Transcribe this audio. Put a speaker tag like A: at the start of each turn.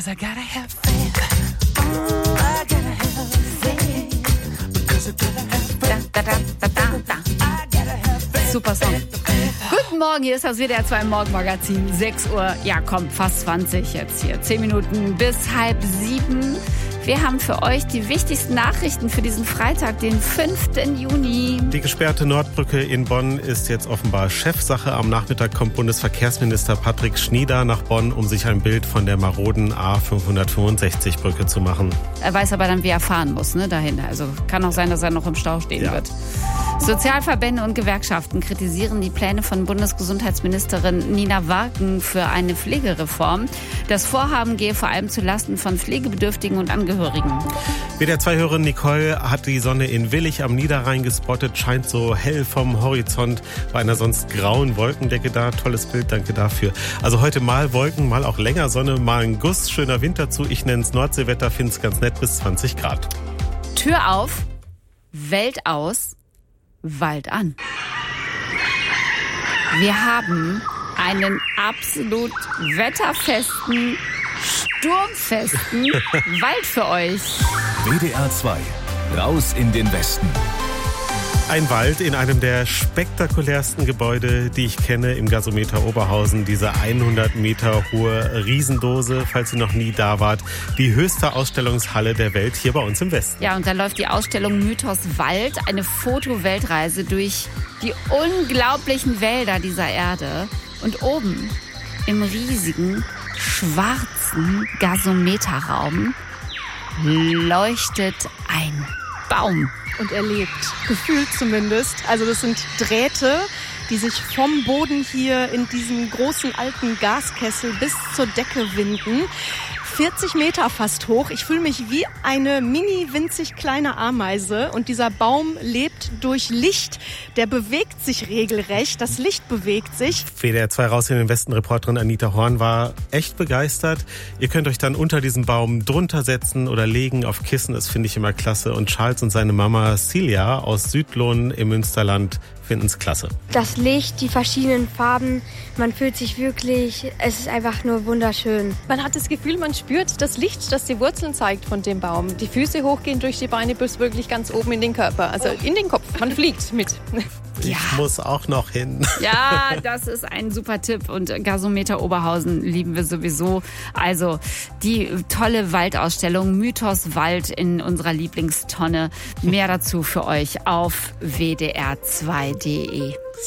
A: 'cause I gotta have faith. Oh, I gotta have faith. Because I gotta have faith.
B: Super Song. Guten Morgen, hier ist das WDR 2 Morgenmagazin. 6 Uhr, ja komm, fast 20 jetzt hier. 10 Minuten bis 6:30. Wir haben für euch die wichtigsten Nachrichten für diesen Freitag, den 5. Juni.
C: Die gesperrte Nordbrücke in Bonn ist jetzt offenbar Chefsache. Am Nachmittag kommt Bundesverkehrsminister Patrick Schnieder nach Bonn, um sich ein Bild von der maroden A565-Brücke zu machen.
B: Er weiß aber dann, wie er fahren muss, ne, dahinter. Also kann auch sein, dass er noch im Stau stehen wird. Sozialverbände und Gewerkschaften kritisieren die Pläne von Bundesgesundheitsministerin Nina Warken für eine Pflegereform. Das Vorhaben gehe vor allem zulasten von Pflegebedürftigen und Angehörigen.
C: WDR 2-Hörerin Nicole hat die Sonne in Willich am Niederrhein gespottet, scheint so hell vom Horizont bei einer sonst grauen Wolkendecke da. Tolles Bild, danke dafür. Also heute mal Wolken, mal auch länger Sonne, mal ein Guss, schöner Winter zu. Ich nenne es Nordseewetter, finde es ganz nett, bis 20 Grad.
B: Tür auf, Welt aus, Wald an. Wir haben einen absolut wetterfesten, sturmfesten Wald für euch.
D: WDR 2, raus in den Westen.
C: Ein Wald in einem der spektakulärsten Gebäude, die ich kenne, im Gasometer Oberhausen. Diese 100 Meter hohe Riesendose, falls ihr noch nie da wart. Die höchste Ausstellungshalle der Welt hier bei uns im Westen.
B: Ja, und da läuft die Ausstellung Mythos Wald, eine Fotoweltreise durch die unglaublichen Wälder dieser Erde. Und oben im riesigen, schwarzen Gasometerraum leuchtet ein Baum.
E: Und er lebt, gefühlt zumindest. Also das sind Drähte, die sich vom Boden hier in diesen großen alten Gaskessel bis zur Decke winden. 40 Meter fast hoch. Ich fühle mich wie eine winzig kleine Ameise. Und dieser Baum lebt durch Licht. Der bewegt sich regelrecht. Das Licht bewegt sich.
C: WDR 2 raus in den Westen. Reporterin Anita Horn war echt begeistert. Ihr könnt euch dann unter diesem Baum drunter setzen oder legen auf Kissen. Das finde ich immer klasse. Und Charles und seine Mama Celia aus Südlohn im Münsterland finden es klasse.
F: Das Licht, die verschiedenen Farben, man fühlt sich wirklich, es ist einfach nur wunderschön.
E: Man hat das Gefühl, man spürt das Licht, das die Wurzeln zeigt von dem Baum. Die Füße hochgehen durch die Beine bis wirklich ganz oben in den Körper, also in den Kopf. Man fliegt mit.
C: Ich muss auch noch hin.
B: Ja, das ist ein super Tipp. Und Gasometer Oberhausen lieben wir sowieso. Also die tolle Waldausstellung Mythos Wald in unserer Lieblingstonne. Mehr dazu für euch auf wdr2.de.